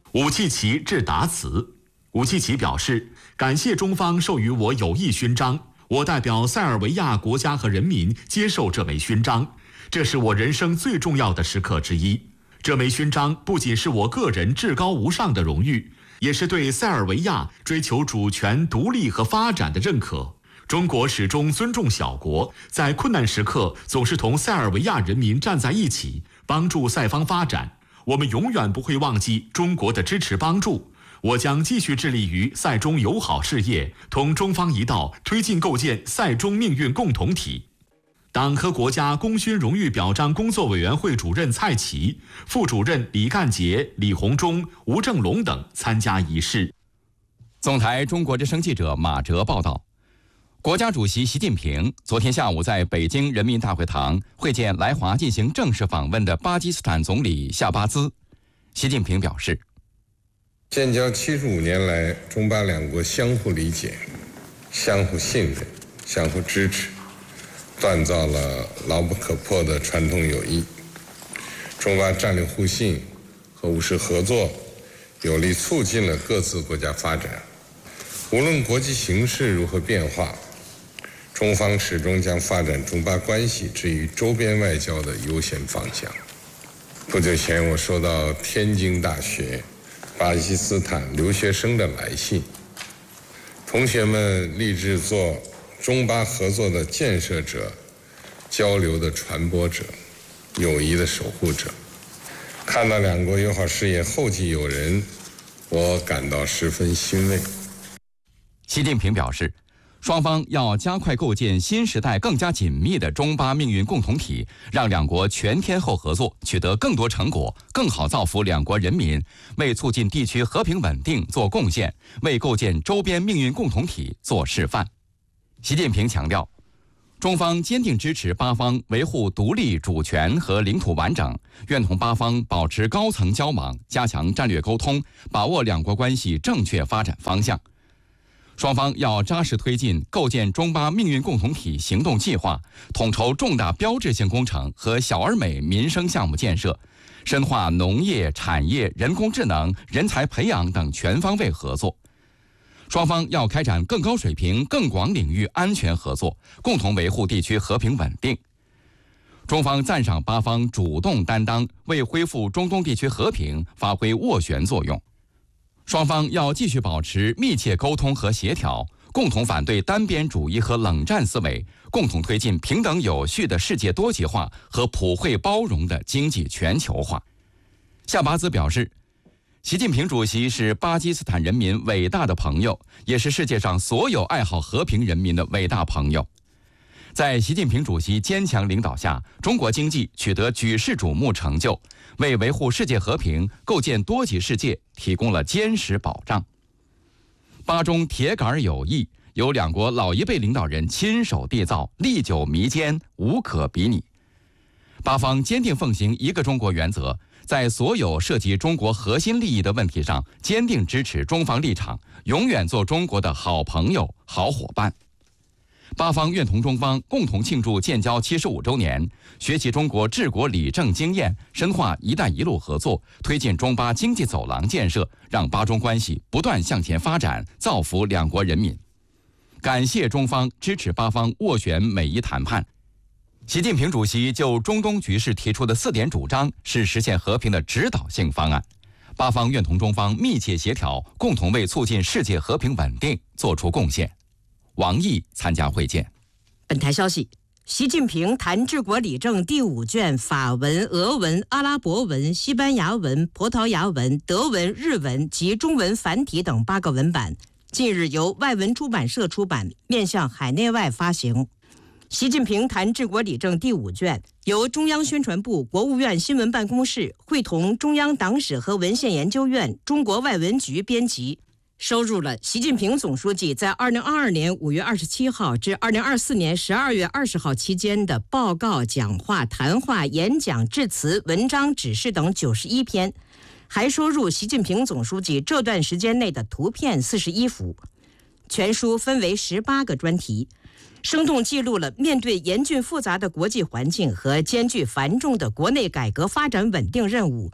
武契奇致答词。武契奇表示，感谢中方授予我友谊勋章，我代表塞尔维亚国家和人民接受这枚勋章，这是我人生最重要的时刻之一。这枚勋章不仅是我个人至高无上的荣誉，也是对塞尔维亚追求主权、独立和发展的认可。中国始终尊重小国，在困难时刻总是同塞尔维亚人民站在一起，帮助塞方发展。我们永远不会忘记中国的支持帮助。我将继续致力于塞中友好事业，同中方一道推进构建塞中命运共同体。党和国家功勋荣誉表彰工作委员会主任蔡奇、副主任李干杰、李鸿忠、吴正龙等参加仪式。 总台中国之声记者马哲报道，国家主席习近平昨天下午在北京人民大会堂会见来华进行正式访问的巴基斯坦总理夏巴兹。习近平表示， 建交75年来，中巴两国相互理解、相互信任、相互支持，锻造了牢不可破的传统友谊。中巴战略互信和务实合作，有力促进了各自国家发展。无论国际形势如何变化，中方始终将发展中巴关系置于周边外交的优先方向。不久前，我收到天津大学巴基斯坦留学生的来信，同学们立志做中巴合作的建设者、交流的传播者、友谊的守护者。看到两国友好事业后继有人，我感到十分欣慰。 习近平表示，双方要加快构建新时代更加紧密的中巴命运共同体，让两国全天候合作取得更多成果，更好造福两国人民，为促进地区和平稳定做贡献，为构建周边命运共同体做示范。习近平强调，中方坚定支持巴方维护独立主权和领土完整，愿同巴方保持高层交往，加强战略沟通，把握两国关系正确发展方向。双方要扎实推进构建中巴命运共同体行动计划，统筹重大标志性工程和小而美民生项目建设，深化农业、产业、人工智能、人才培养等全方位合作。双方要开展更高水平、更广领域安全合作，共同维护地区和平稳定。中方赞赏巴方主动担当，为恢复中东地区和平发挥斡旋作用。双方要继续保持密切沟通和协调，共同反对单边主义和冷战思维，共同推进平等有序的世界多极化和普惠包容的经济全球化。夏巴兹表示，习近平主席是巴基斯坦人民伟大的朋友，也是世界上所有爱好和平人民的伟大朋友。在习近平主席坚强领导下，中国经济取得举世瞩目成就，为维护世界和平、构建多极世界提供了坚实保障。巴中铁杆友谊由两国老一辈领导人亲手缔造，历久弥坚，无可比拟。巴方坚定奉行一个中国原则，在所有涉及中国核心利益的问题上，坚定支持中方立场，永远做中国的好朋友、好伙伴。巴方愿同中方共同庆祝建交75周年，学习中国治国理政经验，深化“一带一路”合作，推进中巴经济走廊建设，让巴中关系不断向前发展，造福两国人民。感谢中方支持巴方斡旋美伊谈判。习近平主席就中东局势提出的4点主张是实现和平的指导性方案，巴方愿同中方密切协调，共同为促进世界和平稳定做出贡献。王毅参加会见。 本台消息，习近平谈治国理政第5卷法文、俄文、阿拉伯文、西班牙文、葡萄牙文、德文、日文及中文繁体等8个文版，近日由外文出版社出版，面向海内外发行。习近平谈治国理政第5卷由中央宣传部、国务院新闻办公室会同中央党史和文献研究院、中国外文局编辑，收入了习近平总书记在2022年5月27号至2024年12月20号期间的报告、讲话、谈话、演讲、致辞、文章、指示等91篇，还收入习近平总书记这段时间内的图片41幅。全书分为18个专题，生动记录了面对严峻复杂的国际环境和艰巨繁重的国内改革发展稳定任务，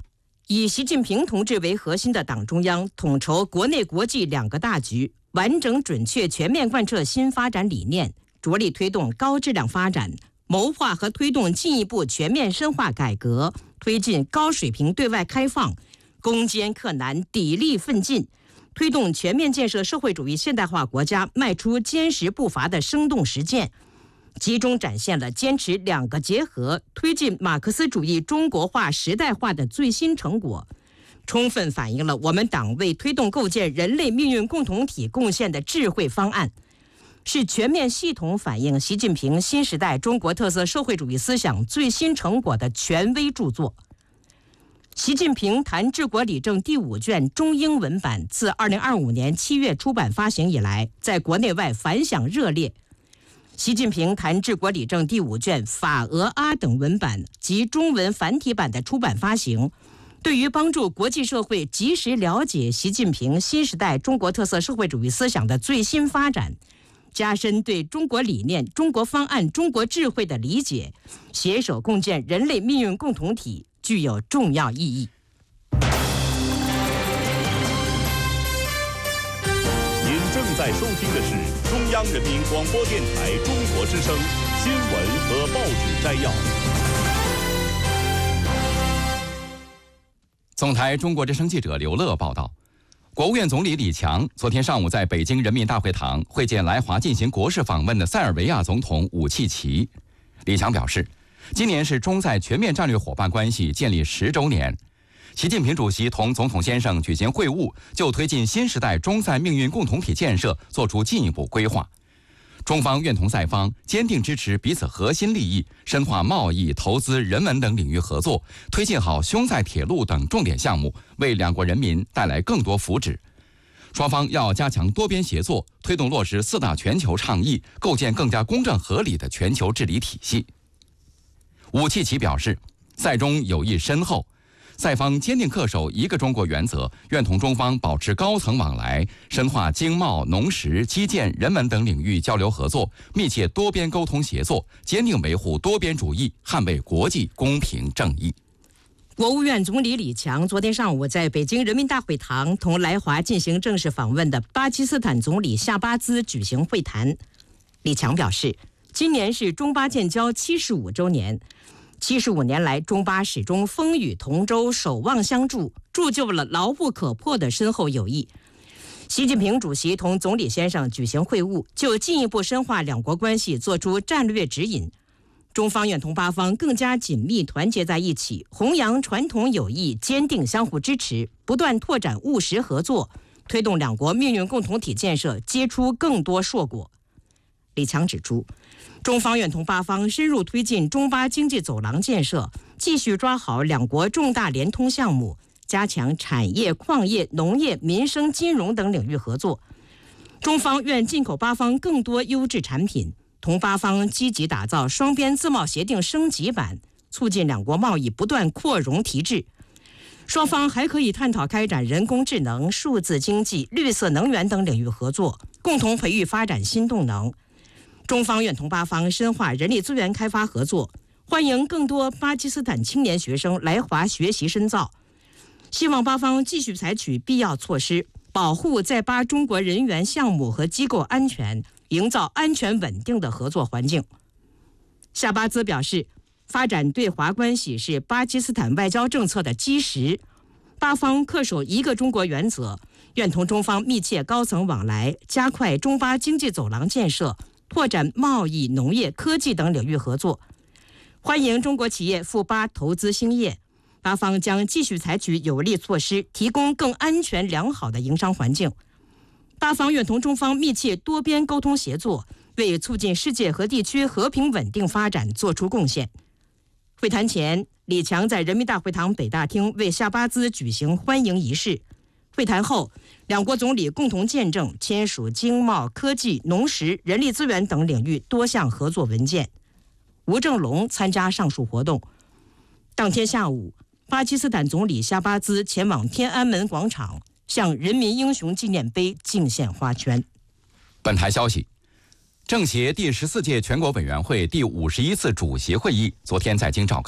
以习近平同志为核心的党中央统筹国内国际两个大局，完整准确全面贯彻新发展理念，着力推动高质量发展，谋划和推动进一步全面深化改革，推进高水平对外开放，攻坚克难，砥砺奋进，推动全面建设社会主义现代化国家迈出坚实步伐的生动实践，集中展现了坚持两个结合，推进马克思主义中国化时代化的最新成果，充分反映了我们党为推动构建人类命运共同体贡献的智慧方案，是全面系统反映习近平新时代中国特色社会主义思想最新成果的权威著作。习近平谈治国理政第5卷中英文版自2025年7月出版发行以来，在国内外反响热烈。习近平谈治国理政第5卷法、俄、阿等文版及中文繁体版的出版发行，对于帮助国际社会及时了解习近平新时代中国特色社会主义思想的最新发展，加深对中国理念、中国方案、中国智慧的理解，携手共建人类命运共同体，具有重要意义。 您正在收听的是中央人民广播电台中国之声新闻和报纸摘要。 总台中国之声记者刘乐报道，国务院总理李强昨天上午在北京人民大会堂会见来华进行国事访问的塞尔维亚总统武契奇。李强表示，今年是中塞全面战略伙伴关系建立10周年。习近平主席同总统先生举行会晤，就推进新时代中塞命运共同体建设作出进一步规划。中方愿同塞方坚定支持彼此核心利益，深化贸易、投资、人文等领域合作，推进好匈塞铁路等重点项目，为两国人民带来更多福祉。双方要加强多边协作，推动落实4大全球倡议，构建更加公正合理的全球治理体系。武契奇表示，塞中友谊深厚，塞方坚定恪守一个中国原则，愿同中方保持高层往来，深化经贸、农食、基建、人文等领域交流合作，密切多边沟通协作，坚定维护多边主义，捍卫国际公平正义。 国务院总理李强昨天上午在北京人民大会堂同来华进行正式访问的巴基斯坦总理夏巴兹举行会谈。李强表示，今年是中巴建交75周年，75年来，中巴始终风雨同舟，守望相助，铸就了牢不可破的深厚友谊。习近平主席同总理先生举行会晤，就进一步深化两国关系作出战略指引。中方愿同巴方更加紧密团结在一起，弘扬传统友谊，坚定相互支持，不断拓展务实合作，推动两国命运共同体建设结出更多硕果。李强指出，中方愿同巴方深入推进中巴经济走廊建设，继续抓好两国重大联通项目，加强产业、矿业、农业、民生、金融等领域合作。中方愿进口巴方更多优质产品，同巴方积极打造双边自贸协定升级版，促进两国贸易不断扩容提质。双方还可以探讨开展人工智能、数字经济、绿色能源等领域合作，共同培育发展新动能。中方愿同巴方深化人力资源开发合作，欢迎更多巴基斯坦青年学生来华学习深造。希望巴方继续采取必要措施，保护在巴中国人员、项目和机构安全，营造安全稳定的合作环境。夏巴兹表示，发展对华关系是巴基斯坦外交政策的基石，巴方恪守一个中国原则，愿同中方密切高层往来，加快中巴经济走廊建设，拓展贸易、农业、科技等领域合作，欢迎中国企业赴巴投资兴业。巴方将继续采取有力措施，提供更安全良好的营商环境。巴方愿同中方密切多边沟通协作，为促进世界和地区和平稳定发展作出贡献。会谈前，李强在人民大会堂北大厅为夏巴兹举行欢迎仪式。会谈后，两国总理共同见证签署经贸、科技、农食、人力资源等领域多项合作文件。吴正龙参加上述活动。当天下午，巴基斯坦总理夏巴兹前往天安门广场，向人民英雄纪念碑敬献花圈。 本台消息，政协第14届全国委员会第51次主席会议昨天在京召开，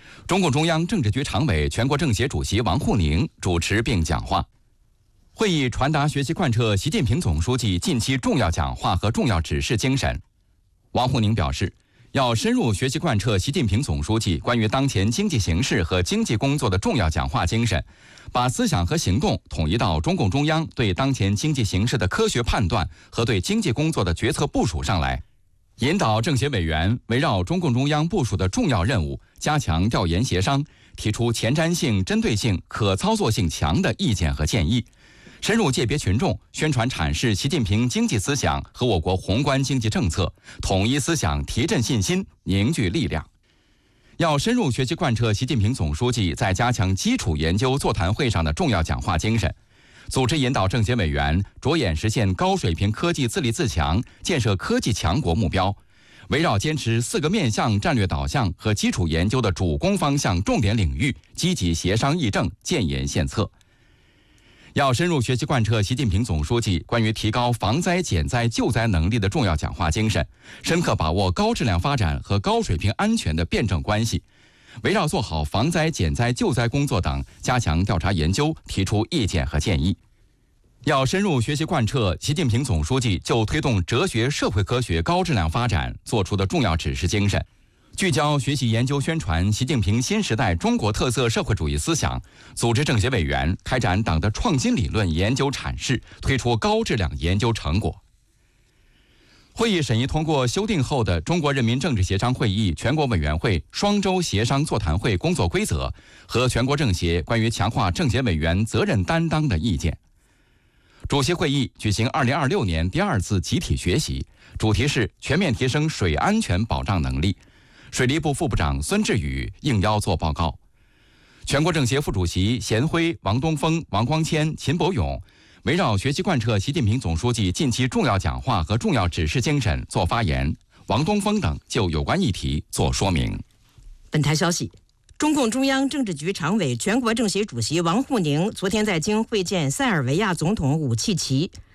中共中央政治局常委、全国政协主席王沪宁主持并讲话。会议传达学习贯彻习近平总书记近期重要讲话和重要指示精神。王沪宁表示，要深入学习贯彻习近平总书记关于当前经济形势和经济工作的重要讲话精神，把思想和行动统一到中共中央对当前经济形势的科学判断和对经济工作的决策部署上来，引导政协委员围绕中共中央部署的重要任务，加强调研协商，提出前瞻性、针对性、可操作性强的意见和建议，深入界别群众，宣传阐释习近平经济思想和我国宏观经济政策，统一思想，提振信心，凝聚力量。要深入学习贯彻习近平总书记在加强基础研究座谈会上的重要讲话精神，组织引导政协委员着眼实现高水平科技自立自强、建设科技强国目标，围绕坚持4个面向战略导向和基础研究的主攻方向重点领域，积极协商议政，建言献策。要深入学习贯彻习近平总书记关于提高防灾减灾救灾能力的重要讲话精神，深刻把握高质量发展和高水平安全的辩证关系，围绕做好防灾减灾救灾工作等，加强调查研究，提出意见和建议。要深入学习贯彻习近平总书记就推动哲学社会科学高质量发展作出的重要指示精神，聚焦学习研究宣传习近平新时代中国特色社会主义思想，组织政协委员开展党的创新理论研究阐释，推出高质量研究成果。会议审议通过修订后的中国人民政治协商会议全国委员会双周协商座谈会工作规则和全国政协关于强化政协委员责任担当的意见。主席会议举行2026年第2次集体学习，主题是全面提升水安全保障能力。水利部副部长孙志宇应邀作报告。全国政协副主席贤辉、王东峰、王光谦、秦伯勇围绕学习贯彻习近平总书记近期重要讲话和重要指示精神作发言，王东峰等就有关议题作说明。 本台消息，中共中央政治局常委、全国政协主席王沪宁昨天在京会见塞尔维亚总统武契奇。